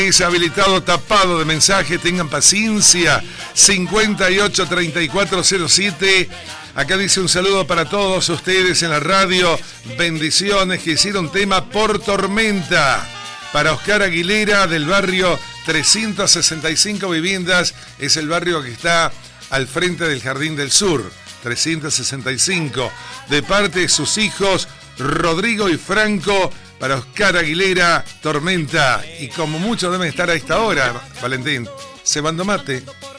Es habilitado tapado de mensajes, tengan paciencia. 583407. Acá dice un saludo para todos ustedes en la radio. Bendiciones, que hicieron tema por tormenta. Para Oscar Aguilera del barrio 365 Viviendas. Es el barrio que está al frente del Jardín del Sur. 365. De parte de sus hijos Rodrigo y Franco. Para Oscar Aguilera, tormenta. Y como muchos deben estar a esta hora, Valentín, cebando mate.